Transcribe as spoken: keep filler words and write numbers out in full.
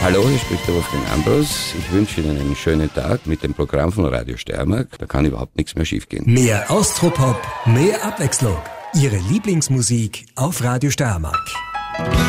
Hallo, hier spricht der Wolfgang Ambros. Ich wünsche Ihnen einen schönen Tag mit dem Programm von Radio Steiermark. Da kann überhaupt nichts mehr schiefgehen. Mehr Austropop, mehr Abwechslung. Ihre Lieblingsmusik auf Radio Steiermark.